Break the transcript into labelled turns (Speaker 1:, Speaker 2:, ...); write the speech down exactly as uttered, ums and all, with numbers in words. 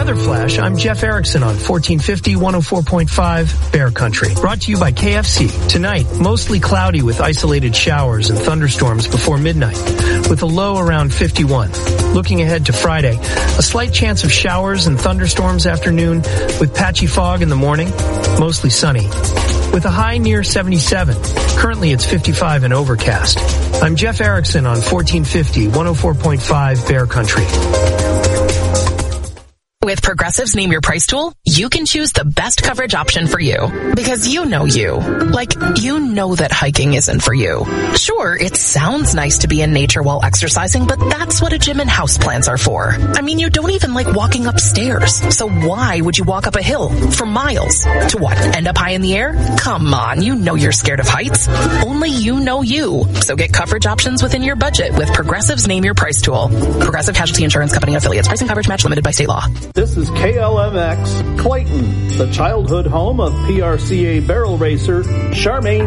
Speaker 1: Weather Flash, I'm Jeff Erickson on fourteen fifty, one oh four point five Bear Country. Brought to you by K F C. Tonight, mostly cloudy with isolated showers and thunderstorms before midnight, with a low around fifty-one. Looking ahead to Friday, a slight chance of showers and thunderstorms afternoon with patchy fog in the morning, mostly sunny, with a high near seventy-seven. Currently, it's fifty-five and overcast. I'm Jeff Erickson on fourteen fifty, one oh four point five Bear Country.
Speaker 2: With Progressive's Name Your Price tool, you can choose the best coverage option for you. Because you know you. Like, you know that hiking isn't for you. Sure, it sounds nice to be in nature while exercising, but that's what a gym and houseplants are for. I mean, you don't even like walking upstairs. So why would you walk up a hill for miles? To what, end up high in the air? Come on, you know you're scared of heights. Only you know you. So get coverage options within your budget with Progressive's Name Your Price tool. Progressive Casualty Insurance Company affiliates. Pricing coverage match limited by state law.
Speaker 3: This is K L M X Clayton, the childhood home of P R C A barrel racer Charmaine